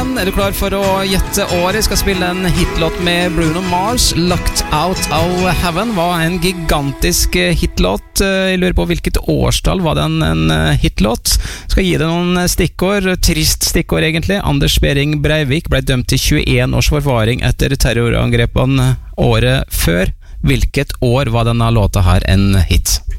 Heaven. Er du klar for å gjette året? Jeg skal spille en hitlåt med Bruno Mars. Locked Out of Heaven var en gigantisk hitlåt. Jeg lurer på hvilket årstall var den en hitlåt. Skal gi deg noen stikkord. Trist stikkord egentlig. Anders Behring Breivik ble dømt til 21 års forvaring etter terrorangrepene året før. Hvilket år var denne låta her en hit?